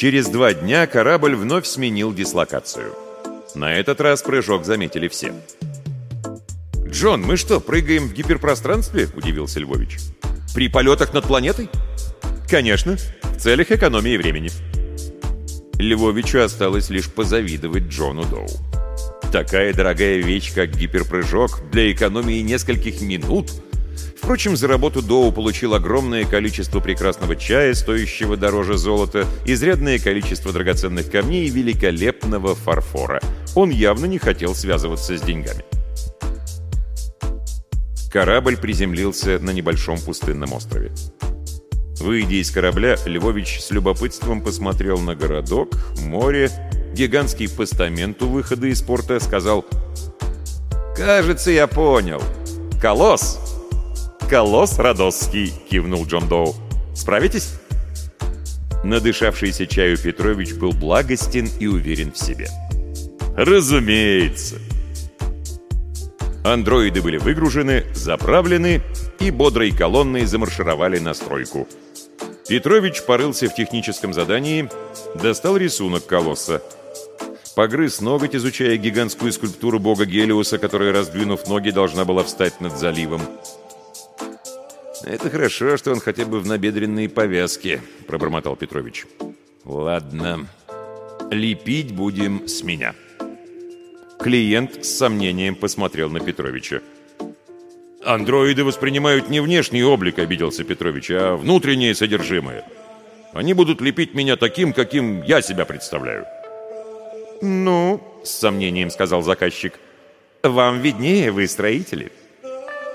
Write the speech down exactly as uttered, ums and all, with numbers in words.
Через два дня корабль вновь сменил дислокацию. На этот раз прыжок заметили все. «Джон, мы что, прыгаем в гиперпространстве?» – удивился Львович. «При полетах над планетой?» «Конечно, в целях экономии времени». Львовичу осталось лишь позавидовать Джону Доу. Такая дорогая вещь, как гиперпрыжок, для экономии нескольких минут. Впрочем, за работу Доу получил огромное количество прекрасного чая, стоящего дороже золота, изрядное количество драгоценных камней и великолепного фарфора. Он явно не хотел связываться с деньгами. Корабль приземлился на небольшом пустынном острове. Выйдя из корабля, Львович с любопытством посмотрел на городок, море, гигантский постамент у выхода из порта, сказал: «Кажется, я понял. Колосс!» «Колосс Родосский!» — кивнул Джон Доу. «Справитесь?» Надышавшийся чаю Петрович был благостен и уверен в себе. «Разумеется!» Андроиды были выгружены, заправлены и бодрой колонной замаршировали на стройку. Петрович порылся в техническом задании, достал рисунок колосса. Погрыз ноготь, изучая гигантскую скульптуру бога Гелиуса, которая, раздвинув ноги, должна была встать над заливом. «Это хорошо, что он хотя бы в набедренной повязке», — пробормотал Петрович. «Ладно, лепить будем с меня». Клиент с сомнением посмотрел на Петровича. «Андроиды воспринимают не внешний облик», — обиделся Петрович, «а внутреннее содержимое. Они будут лепить меня таким, каким я себя представляю». «Ну, — с сомнением сказал заказчик, — вам виднее, вы строители».